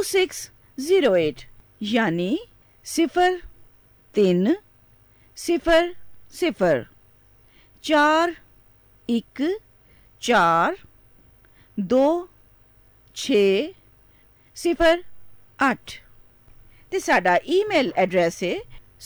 4608 यानी 0300 41426008 ਤੇ ਸਾਡਾ ਈਮੇਲ ਐਡਰੈਸ ਹੈ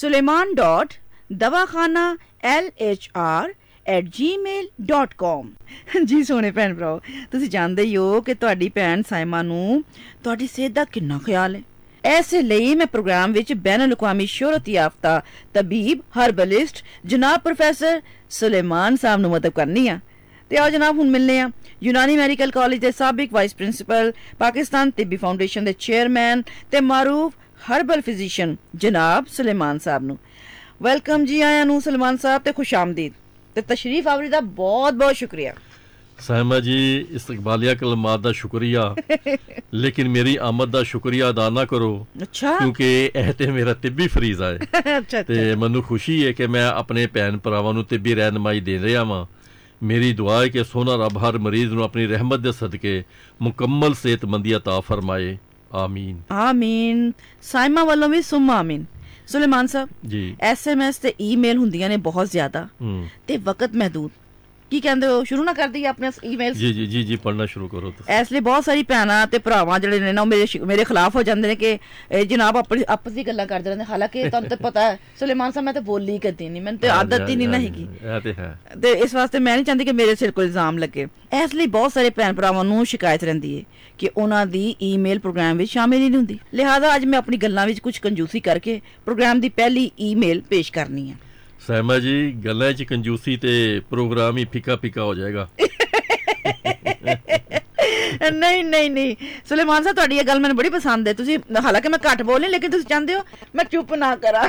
suleiman.dawakhana@gmail.com। ਜੀ ਸੋਹਣੇ ਭੈਣ ਭਰਾਓ, ਤੁਸੀਂ ਜਾਣਦੇ ਹੀ ਹੋ ਕਿ ਤੁਹਾਡੀ ਭੈਣ ਸਾਇਮਾ ਨੂੰ ਤੁਹਾਡੀ ਸਿਹਤ ਦਾ ਕਿੰਨਾ ਖਿਆਲ ਹੈ। ਇਸੇ ਲਈ ਮੈਂ ਪ੍ਰੋਗਰਾਮ ਵਿੱਚ ਬੈਨ-ਉਲ-ਅਕਵਾਮੀ ਸ਼ੋਹਰਤ ਯਾਫਤਾ ਤਬੀਬ ਹਰਬਲਿਸਟ ਜਨਾਬ ਪ੍ਰੋਫੈਸਰ ਸੁਲੇਮਾਨ ਸਾਹਿਬ ਨੂੰ ਮਦਦ ਕਰਨੀ ਆ। ਤੇ ਆਓ ਜਨਾਬ ਹੁਣ ਮਿਲਨੇ ਆ ਯੂਨਾਨੀ ਮੈਡੀਕਲ ਕਾਲਜ ਦੇ ਸਾਬਿਕ ਵਾਈਸ ਪ੍ਰਿੰਸੀਪਲ, ਪਾਕਿਸਤਾਨ ਤਿੱਬੀ ਫਾਊਂਡੇਸ਼ਨ ਦੇ ਚੇਅਰਮੈਨ ਤੇ ਮਾਰੂਫ ਹਰਬਲ ਫਿਜ਼ੀਸ਼ੀਅਨ ਜਨਾਬ ਸੁਲੇਮਾਨ ਸਾਹਿਬ ਨੂੰ। ਵੈਲਕਮ ਜੀ ਆਇਆਂ ਨੂੰ ਸੁਲੇਮਾਨ ਸਾਹਿਬ ਤੇ ਖੁਸ਼ ਆਮਦੀਦ ਤੇ ਤਸ਼ਰੀਫ ਆਵਰੀ ਦਾ ਬਹੁਤ ਬਹੁਤ ਸ਼ੁਕਰੀਆ। सायमा जी इस्तकबालिया कलमात दा शुक्रिया लेकिन मेरी आमद दा शुक्रिया अदा ना करो। अच्छा, क्योंकि यह ते मेरा तिब्बी फरीज़ा है। अच्छा, ते मैनू खुशी है कि मैं अपने भैन भरावां नू तिब्बी रहनुमाई दे रहा वां। मेरी दुआ है कि सोना रब हर मरीज नू अपनी रहमत दे सदके मुकम्मल सेहतमंदी अता फरमाए। आमीन आमीन। साइमा वालों भी सुम्मा आमीन। सुलेमान साहब जी, SMS ਤੇ ਈਮੇਲ ਹੁੰਦੀਆਂ ਨੇ ਬਹੁਤ ਜ਼ਿਆਦਾ ਤੇ ਵਕਤ ਮਹਦੂਦ, ਕੀ ਕਹਿੰਦੇ ਹੋ ਸ਼ੁਰੂ ਨਾ ਕਰ ਦਈਏ ਆਪਣੇ ਈਮੇਲ? जी जी जी जी पढ़ना शुरू करो। ਇਸ ਲਈ ਬਹੁਤ ਸਾਰੀ ਭੈਣਾਂ ਤੇ ਭਰਾਵਾਂ ਜਿਹੜੇ ਨੇ ਨਾ ਮੇਰੇ ਖਿਲਾਫ ਹੋ ਜਾਂਦੇ ਨੇ ਕਿ ਜਨਾਬ ਆਪਸ ਦੀ ਗੱਲਾਂ ਕਰਦੇ ਰਹਿੰਦੇ। ਹਾਲਾਂਕਿ ਤੁਹਾਨੂੰ ਤਾਂ ਪਤਾ ਹੈ ਸੁਲੇਮਾਨ ਸਾਹਿਬ ਮੈਂ ਤਾਂ ਬੋਲੀ ਕਦੀ ਨਹੀਂ, ਮੈਨੂੰ ਤੇ ਆਦਤ ਹੀ ਨਹੀਂ ਨਾ ਹੈਗੀ ਤੇ ਇਸ ਵਾਸਤੇ ਮੈਂ ਨਹੀਂ ਚਾਹੁੰਦੀ ਕਿ ਮੇਰੇ ਸਿਰ ਕੋਲ ਇਲਜ਼ਾਮ ਲੱਗੇ। ਇਸ ਲਈ ਬਹੁਤ ਸਾਰੇ ਭੈਣ ਭਰਾਵਾਂ ਨੂੰ ਸ਼ਿਕਾਇਤ ਰਹਿੰਦੀ ਹੈ ਕਿ ਉਹਨਾਂ ਦੀ ਈਮੇਲ ਪ੍ਰੋਗਰਾਮ ਵਿੱਚ ਸ਼ਾਮਿਲ ਹੀ ਨਹੀਂ ਹੁੰਦੀ। ਲਿਹਾਜ਼ਾ ਅੱਜ ਮੈਂ ਆਪਣੀ ਗੱਲਾਂ ਵਿੱਚ ਕੁਝ ਕੰਜੂਸੀ ਕਰਕੇ ਪ੍ਰੋਗਰਾਮ ਦੀ ਪਹਿਲੀ ਈਮੇਲ ਪੇਸ਼ ਕਰਨੀ ਹੈ। सायमा जी गल्लां च कंजूसी ते प्रोग्राम ही फीका फीका हो जाएगा। नहीं नहीं नहीं सुलेमान साहब ਤੁਹਾਡੀ ਇਹ ਗੱਲ ਮੈਨੂੰ ਬੜੀ ਪਸੰਦ ਹੈ। ਤੁਸੀਂ ਹਾਲਾਂਕਿ ਮੈਂ ਘੱਟ ਬੋਲਨੀ ਲੇਕਿਨ ਤੁਸੀਂ ਚਾਹੁੰਦੇ ਹੋ ਮੈਂ ਚੁੱਪ ਨਾ ਕਰਾਂ।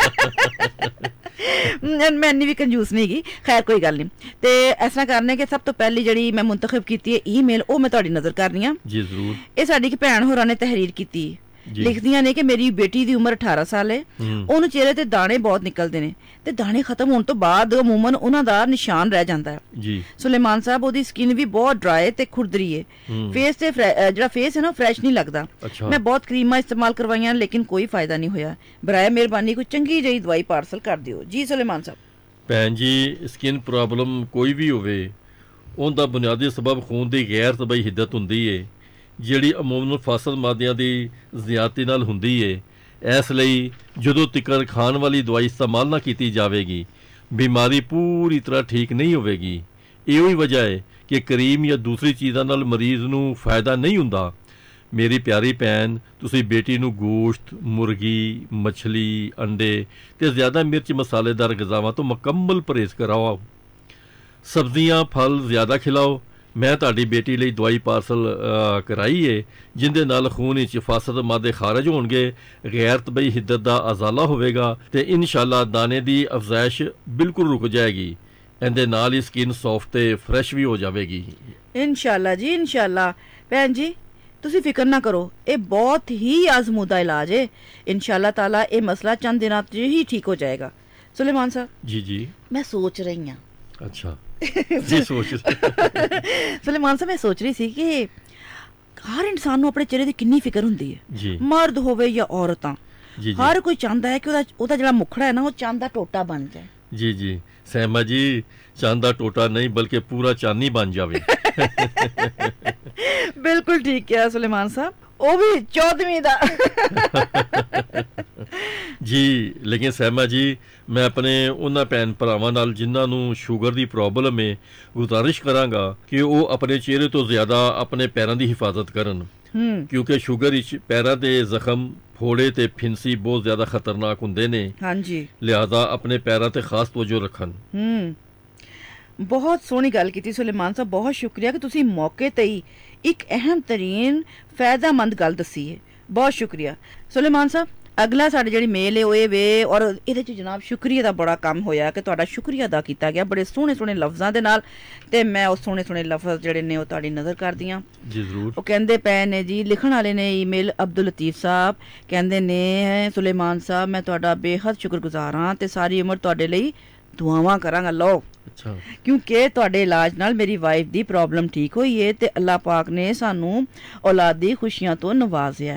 ਮੈਂ ਇੰਨੀ ਵੀ ਕੰਜੂਸ ਨਹੀਂ ਹੈਗੀ। ਖੈਰ ਕੋਈ ਗੱਲ ਨਹੀਂ। ਤੇ ਇਸ ਤਰ੍ਹਾਂ ਕਰਨੇ ਕਿ ਸਭ ਤੋਂ ਪਹਿਲੀ ਜਿਹੜੀ ਮੈਂ ਮੁੰਤਖਬ ਕੀਤੀ ਹੈ ਈਮੇਲ ਉਹ ਮੈਂ ਤੁਹਾਡੀ ਨਜ਼ਰ ਕਰਨੀ ਆ। ਜੀ ਜ਼ਰੂਰ। ਇਹ ਸਾਡੀ ਇੱਕ ਭੈਣ ਹੋਰਾਂ ਨੇ ਤਹਿਰੀਰ ਕੀਤੀ। ਲਿਖਦੀਆਂ ਨੇ ਕਿ ਮੇਰੀ ਬੇਟੀ ਦੀ ਉਮਰ 18 ਸਾਲ ਹੈ, ਉਹਨੂੰ ਚਿਹਰੇ ਤੇ ਦਾਣੇ ਬਹੁਤ ਨਿਕਲਦੇ ਨੇ ਤੇ ਦਾਣੇ ਖਤਮ ਹੋਣ ਤੋਂ ਬਾਅਦ ਅਮੂਮਨ ਉਹਨਾਂ ਦਾ ਨਿਸ਼ਾਨ ਰਹਿ ਜਾਂਦਾ ਹੈ। ਜੀ ਸੁਲੇਮਾਨ ਸਾਹਿਬ ਉਹਦੀ ਸਕਿਨ ਵੀ ਬਹੁਤ ਡਰਾਈ ਤੇ ਖੁਰਦਰੀ ਹੈ। ਫੇਸ ਤੇ ਜਿਹੜਾ ਫੇਸ ਹੈ ਨਾ ਫਰੈਸ਼ ਨਹੀਂ ਲੱਗਦਾ। ਮੈਂ ਬਹੁਤ ਕਰੀਮਾਂ ਇਸਤੇਮਾਲ ਕਰਵਾਈਆਂ ਲੇਕਿਨ ਕੋਈ ਫਾਇਦਾ ਨਹੀਂ ਹੋਇਆ। ਬਰਾਏ ਮਿਹਰਬਾਨੀ ਕੋਈ ਚੰਗੀ ਜਿਹੀ ਦਵਾਈ ਪਾਰਸਲ ਕਰ ਦਿਓ। ਜੀ ਸੁਲੇਮਾਨ ਸਾਹਿਬ। ਭੈਣ ਜੀ ਸਕਿਨ ਪ੍ਰੋਬਲਮ ਕੋਈ ਵੀ ਹੋਵੇ ਉਹਦਾ ਬੁਨਿਆਦੀ ਸਬਬ ਖੂਨ ਦੀ ਗੈਰ ਤਬਾਈ ਹਿੱਦਤ ਹੁੰਦੀ ਹੈ ਜਿਹੜੀ ਅਮੂਮਨ ਫਾਸਲ ਮਾਦਿਆਂ ਦੀ ਜ਼ਿਆਦਤੀ ਨਾਲ ਹੁੰਦੀ ਹੈ। ਇਸ ਲਈ ਜਦੋਂ ਤਿਕਰ ਖਾਣ ਵਾਲੀ ਦਵਾਈ ਇਸਤੇਮਾਲ ਨਾ ਕੀਤੀ ਜਾਵੇਗੀ ਬਿਮਾਰੀ ਪੂਰੀ ਤਰ੍ਹਾਂ ਠੀਕ ਨਹੀਂ ਹੋਵੇਗੀ। ਇਹੋ ਹੀ ਵਜ੍ਹਾ ਹੈ ਕਿ ਕਰੀਮ ਜਾਂ ਦੂਸਰੀ ਚੀਜ਼ਾਂ ਨਾਲ ਮਰੀਜ਼ ਨੂੰ ਫਾਇਦਾ ਨਹੀਂ ਹੁੰਦਾ। ਮੇਰੀ ਪਿਆਰੀ ਭੈਣ ਤੁਸੀਂ ਬੇਟੀ ਨੂੰ ਗੋਸ਼ਤ, ਮੁਰਗੀ, ਮੱਛਲੀ, ਅੰਡੇ ਤੇ ਜ਼ਿਆਦਾ ਮਿਰਚ ਮਸਾਲੇਦਾਰ ਗਜ਼ਾਵਾਂ ਤੋਂ ਮੁਕੰਮਲ ਪਰਹੇਜ਼ ਕਰਾਓ। ਸਬਜ਼ੀਆਂ ਫਲ ਜ਼ਿਆਦਾ ਖਿਲਾਓ। ਮੈਂ ਤੁਹਾਡੀ ਬੇਟੀ ਲਈ ਦਵਾਈ ਪਾਰਸਲ ਕਰਾਈ ਹੈ ਜਿਹਦੇ ਨਾਲ ਖੂਨ ਵਿੱਚ ਫਾਸਦ ਮਾਦੇ ਖਾਰਜ ਹੋਣਗੇ, ਗੈਰ ਤਬਈ ਹਿੱਦਤ ਦਾ ਅਜ਼ਾਲਾ ਹੋਵੇਗਾ ਤੇ ਇਨਸ਼ਾਅੱਲਾ ਦਾਣੇ ਦੀ ਅਫਜ਼ਾਇਸ਼ ਬਿਲਕੁਲ ਰੁਕ ਜਾਏਗੀ। ਇਹਦੇ ਨਾਲ ਹੀ ਸਕਿਨ ਸੌਫਟ ਤੇ ਫਰੈਸ਼ ਵੀ ਹੋ ਜਾਵੇਗੀ ਇਨਸ਼ਾਅੱਲਾ ਜੀ ਇਨਸ਼ਾਅੱਲਾ। ਭੈਣ ਜੀ ਤੁਸੀਂ ਫਿਕਰ ਨਾ ਕਰੋ, ਇਹ ਬਹੁਤ ਹੀ ਆਜ਼ਮੂਦਾ ਇਲਾਜ ਹੈ। ਇਨਸ਼ਾਅੱਲਾ ਤਾਲਾ ਇਹ ਮਸਲਾ ਚੰਦ ਦਿਨਾਂ 'ਚ ਹੀ ਠੀਕ ਹੋ ਜਾਏਗਾ। ਸੁਲੇਮਾਨ ਸਾਹਿਬ ਜੀ ਜੀ ਮੈਂ ਸੋਚ ਰਹੀ ਹਾਂ। ਅੱਛਾ ਜੀ ਸੋਚ ਸੁਲੇਮਾਨ ਸਾਹਿਬ ਮੈਂ ਸੋਚ ਰਹੀ ਸੀ ਕਿ ਹਰ ਇਨਸਾਨ ਨੂੰ ਆਪਣੇ ਚਿਹਰੇ ਦੀ ਕਿੰਨੀ ਫਿਕਰ ਹੁੰਦੀ ਹੈ, ਮਰਦ ਹੋਵੇ ਜਾਂ ਔਰਤਾਂ। ਹਰ ਕੋਈ ਚਾਹੁੰਦਾ ਹੈ ਕਿ ਉਹਦਾ ਜਿਹੜਾ ਮੁਖੜਾ ਹੈ ਨਾ ਉਹ ਚੰਦ ਦਾ ਟੋਟਾ ਬਣ ਜਾਏ। ਜੀ ਜੀ ਸਹਿਮਾ ਜੀ ਚੰਦ ਦਾ ਟੋਟਾ ਨਹੀਂ ਬਲਕਿ ਪੂਰਾ ਚਾਂਦੀ ਬਣ ਜਾਵੇ। ਬਿਲਕੁਲ ਠੀਕ ਕਿਹਾ ਸੁਲੇਮਾਨ ਸਾਹਿਬ, ਉਹ ਵੀ 14ਵੀਂ ਦਾ। ਜੀ ਲੇਕਿਨ ਸਹਿਮਾ ਜੀ ਮੈਂ ਆਪਣੇ ਉਹਨਾਂ ਭੈਣ ਭਰਾਵਾਂ ਨਾਲ ਜਿਨ੍ਹਾਂ ਨੂੰ ਸ਼ੂਗਰ ਦੀ ਪ੍ਰੋਬਲਮ ਹੈ ਗੁਜ਼ਾਰਿਸ਼ ਕਰਾਂਗਾ ਕਿ ਉਹ ਆਪਣੇ ਚਿਹਰੇ ਤੋਂ ਜ਼ਿਆਦਾ ਆਪਣੇ ਪੈਰਾਂ ਦੀ ਹਿਫਾਜ਼ਤ ਕਰਨ ਕਿਉਂਕਿ ਸ਼ੂਗਰ ਵਿੱਚ ਪੈਰਾਂ ਦੇ ਜ਼ਖਮ, ਫੋੜੇ ਤੇ ਫਿੰਸੀ ਬਹੁਤ ਜ਼ਿਆਦਾ ਖਤਰਨਾਕ ਹੁੰਦੇ ਨੇ। ਹਾਂਜੀ ਲਿਹਾਜ਼ਾ ਆਪਣੇ ਪੈਰਾਂ ਤੇ ਖਾਸ ਤਵੱਜੋ ਰੱਖਣ। ਬਹੁਤ ਸੋਹਣੀ ਗੱਲ ਕੀਤੀ ਸੁਲੇਮਾਨ ਸਾਹਿਬ, ਬਹੁਤ ਸ਼ੁਕਰੀਆ ਕਿ ਤੁਸੀਂ ਮੌਕੇ ਤੇ ਹੀ ਇੱਕ ਅਹਿਮ ਤਰੀਨ ਫਾਇਦਾਮੰਦ ਗੱਲ ਦੱਸੀ ਹੈ। ਬਹੁਤ ਸ਼ੁਕਰੀਆ ਸੁਲੇਮਾਨ ਸਾਹਿਬ। ਅਗਲਾ ਸਾਡੀ ਜਿਹੜੀ ਮੇਲ ਹੈ ਉਹ ਇਹ ਵੇ ਔਰ ਇਹਦੇ 'ਚ ਜਨਾਬ ਸ਼ੁਕਰੀਆ ਦਾ ਬੜਾ ਕੰਮ ਹੋਇਆ ਕਿ ਤੁਹਾਡਾ ਸ਼ੁਕਰੀਆ ਅਦਾ ਕੀਤਾ ਗਿਆ ਬੜੇ ਸੋਹਣੇ ਸੋਹਣੇ ਲਫ਼ਜ਼ਾਂ ਦੇ ਨਾਲ ਤੇ ਮੈਂ ਉਹ ਸੋਹਣੇ ਸੋਹਣੇ ਲਫ਼ਜ਼ ਜਿਹੜੇ ਨੇ ਉਹ ਤੁਹਾਡੀ ਨਜ਼ਰ ਕਰਦੀ ਹਾਂ। ਜੀ ਜ਼ਰੂਰ। ਉਹ ਕਹਿੰਦੇ ਪਏ ਨੇ ਜੀ, ਲਿਖਣ ਵਾਲੇ ਨੇ ਈਮੇਲ ਅਬਦੁਲ ਲਤੀਫ ਸਾਹਿਬ, ਕਹਿੰਦੇ ਨੇ ਸੁਲੇਮਾਨ ਸਾਹਿਬ ਮੈਂ ਤੁਹਾਡਾ ਬੇਹੱਦ ਸ਼ੁਕਰਗੁਜ਼ਾਰ ਹਾਂ ਤੇ ਸਾਰੀ ਉਮਰ ਤੁਹਾਡੇ ਲਈ ਦੁਆਵਾਂ ਕਰਾਂਗਾ। ਲਓ ਕਿਉਂਕਿ ਤੁਹਾਡੇ ਇਲਾਜ ਨਾਲ ਮੇਰੀ ਵਾਈਫ ਦੀ ਪ੍ਰੋਬਲਮ ਠੀਕ ਹੋਈ ਹੈ ਤੇ ਅੱਲਾਹ ਪਾਕ ਨੇ ਸਾਨੂੰ ਔਲਾਦ ਦੀ ਖੁਸ਼ੀਆਂ ਤੋਂ ਨਵਾਜ਼ਿਆ।